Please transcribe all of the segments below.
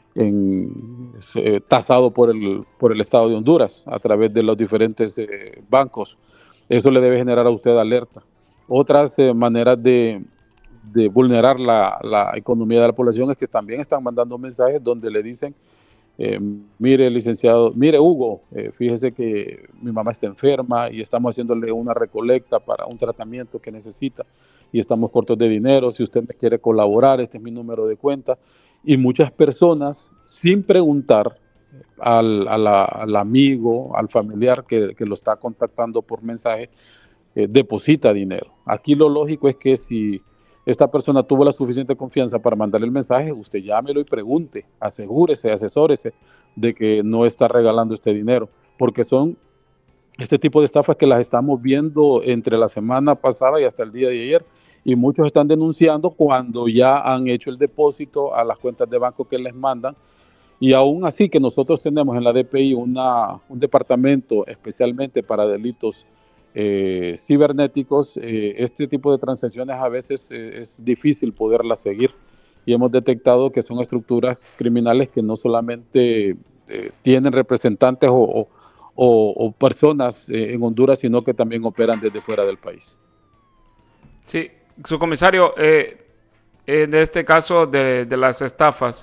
tasado por el Estado de Honduras a través de los diferentes bancos. Eso le debe generar a usted alerta. Otras maneras de vulnerar la economía de la población es que también están mandando mensajes donde le dicen, mire licenciado, mire Hugo, fíjese que mi mamá está enferma y estamos haciéndole una recolecta para un tratamiento que necesita y estamos cortos de dinero, si usted me quiere colaborar, este es mi número de cuenta. Y muchas personas, sin preguntar al amigo, al familiar que lo está contactando por mensaje, deposita dinero. Aquí lo lógico es que si esta persona tuvo la suficiente confianza para mandarle el mensaje, usted llámelo y pregunte, asegúrese, asesórese de que no está regalando este dinero, porque son este tipo de estafas que las estamos viendo entre la semana pasada y hasta el día de ayer, y muchos están denunciando cuando ya han hecho el depósito a las cuentas de banco que les mandan. Y aún así que nosotros tenemos en la DPI un departamento especialmente para delitos cibernéticos, este tipo de transacciones a veces es difícil poderlas seguir. Y hemos detectado que son estructuras criminales que no solamente tienen representantes o personas en Honduras, sino que también operan desde fuera del país. Sí, su comisario, en este caso de las estafas,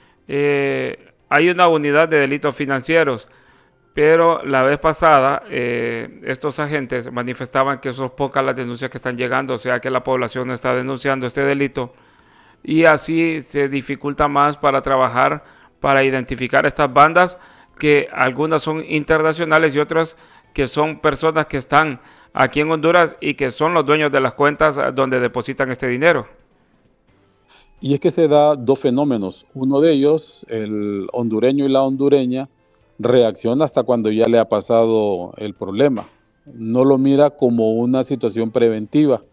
hay una unidad de delitos financieros, pero la vez pasada estos agentes manifestaban que son pocas las denuncias que están llegando, o sea que la población no está denunciando este delito y así se dificulta más para trabajar, para identificar estas bandas, que algunas son internacionales y otras que son personas que están aquí en Honduras y que son los dueños de las cuentas donde depositan este dinero. Y es que se da dos fenómenos. Uno de ellos, el hondureño y la hondureña, reacciona hasta cuando ya le ha pasado el problema. No lo mira como una situación preventiva.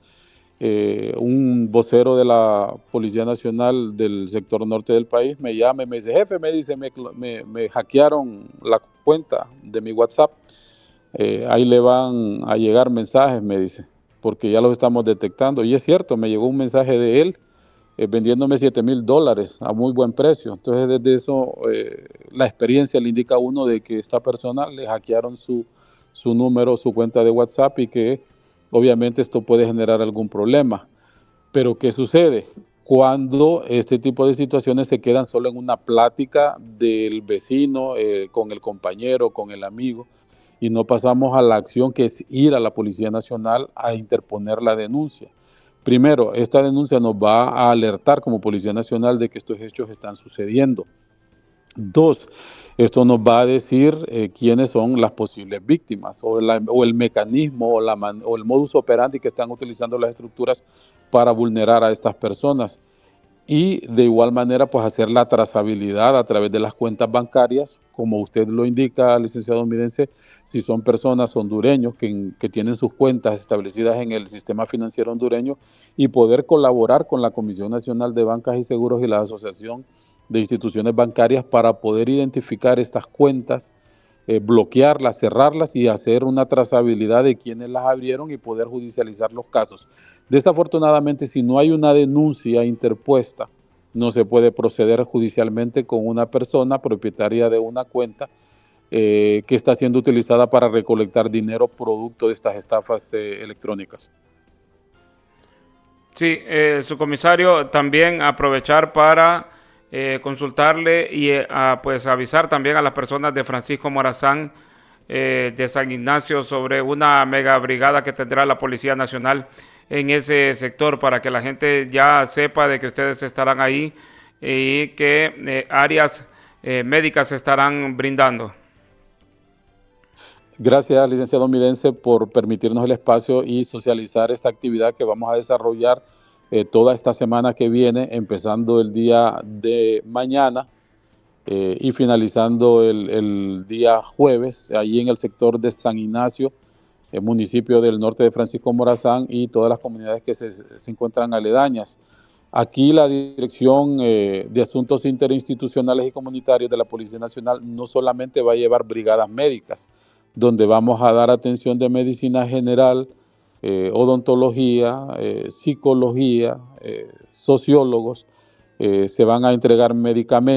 Un vocero de la Policía Nacional del sector norte del país me llama y me dice, jefe, me dice, me hackearon la cuenta de mi WhatsApp. Ahí le van a llegar mensajes, me dice, porque ya los estamos detectando. Y es cierto, me llegó un mensaje de él vendiéndome $7,000 a muy buen precio. Entonces, desde eso, la experiencia le indica a uno de que esta persona le hackearon su número, su cuenta de WhatsApp y que obviamente esto puede generar algún problema. Pero ¿qué sucede? Cuando este tipo de situaciones se quedan solo en una plática del vecino, con el compañero, con el amigo, y no pasamos a la acción que es ir a la Policía Nacional a interponer la denuncia. Primero, esta denuncia nos va a alertar como Policía Nacional de que estos hechos están sucediendo. Dos, esto nos va a decir quiénes son las posibles víctimas o el mecanismo o el modus operandi que están utilizando las estructuras para vulnerar a estas personas. Y de igual manera, pues hacer la trazabilidad a través de las cuentas bancarias, como usted lo indica, licenciado Mirense, si son personas hondureños que tienen sus cuentas establecidas en el sistema financiero hondureño y poder colaborar con la Comisión Nacional de Bancas y Seguros y la Asociación de Instituciones Bancarias para poder identificar estas cuentas, bloquearlas, cerrarlas y hacer una trazabilidad de quienes las abrieron y poder judicializar los casos. Desafortunadamente, si no hay una denuncia interpuesta, no se puede proceder judicialmente con una persona propietaria de una cuenta que está siendo utilizada para recolectar dinero producto de estas estafas electrónicas. Sí, su comisario, también aprovechar para consultarle y pues avisar también a las personas de Francisco Morazán, de San Ignacio, sobre una mega brigada que tendrá la Policía Nacional en ese sector, para que la gente ya sepa de que ustedes estarán ahí y que áreas médicas se estarán brindando. Gracias, licenciado Midense, por permitirnos el espacio y socializar esta actividad que vamos a desarrollar toda esta semana que viene, empezando el día de mañana y finalizando el día jueves, allí en el sector de San Ignacio, el municipio del norte de Francisco Morazán y todas las comunidades que se encuentran aledañas. Aquí la Dirección de Asuntos Interinstitucionales y Comunitarios de la Policía Nacional no solamente va a llevar brigadas médicas, donde vamos a dar atención de medicina general, odontología, psicología, sociólogos, se van a entregar medicamentos